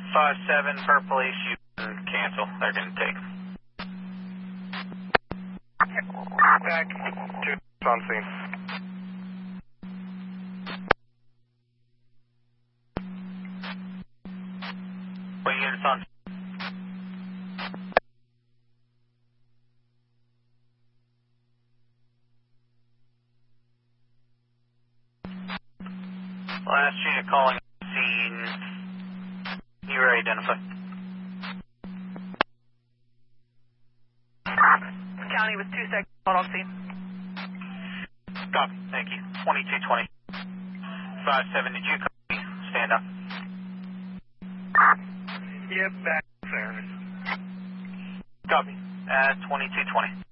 5-7 per police, you can cancel. They're going to take. Back to on scene. What units on? Last unit calling scene. You are identified. County with 2 seconds, hold on scene. Copy, thank you. 2220. 5-7, did you copy? Stand up. Yep, back service. Copy. 2220.